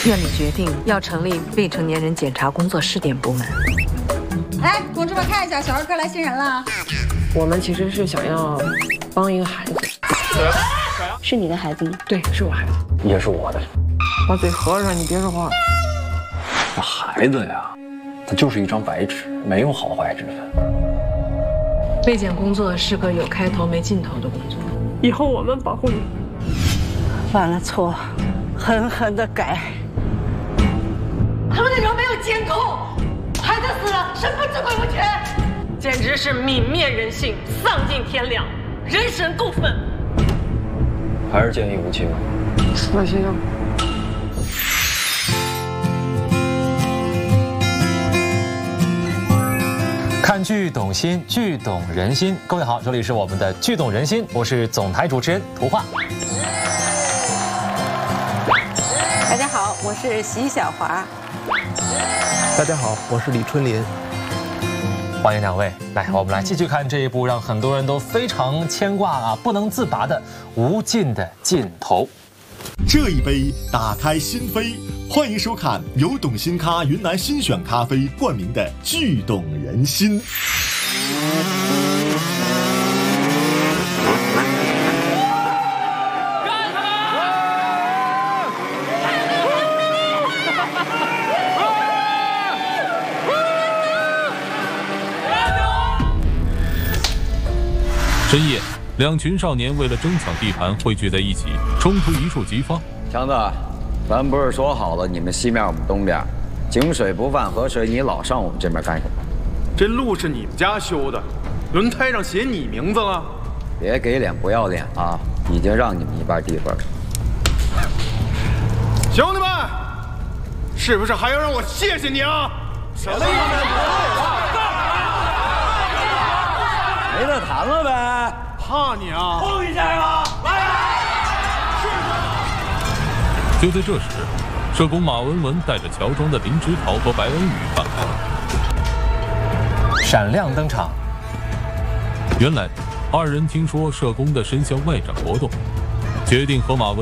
院里决定要成立未成年人检查工作试点部门。 来，同志们看一下，小儿科来新人了。 我们其实是想要帮一个孩子。 是你的孩子吗？ 对，是我孩子， 也是我的。 把嘴合上，你别说话。 这孩子呀，他就是一张白纸，没有好坏之分。 卫检工作是个有开头没尽头的工作， 以后我们保护你。 犯了错，狠狠的改。 他们那时候没有监控，孩子死了，神不知鬼不觉， 简直是泯灭人性，丧尽天良，人神共愤。 还是见义务轻。 那行。 看剧懂心，剧懂人心。各位好，这里是我们的剧懂人心，我是总台主持人涂化。 大家好，我是席小华。 大家好，我是李春林。 欢迎两位，来，我们来继续看这一部让很多人都非常牵挂啊、不能自拔的《无尽的尽头》。 这一杯打开心扉，欢迎收看由董新咖云南新选咖啡冠名的剧懂人心。 深夜，两群少年为了争抢地盘汇聚在一起，冲突一触即发。 强子，咱不是说好了，你们西面，我们东边，井水不犯河水，你老上我们这边干什么？ 这路是你们家修的，轮胎上写你名字了。 别给脸不要脸啊！已经让你们一半地方了。 兄弟们，是不是还要让我谢谢你啊？什么意思？ 没得谈了呗， 怕你啊！ 碰一下啊！ 就在这时，社工马文文带着乔装的林之桃和白文宇返回了。 闪亮登场。 原来，二人听说社工的深校外展活动，决定和马文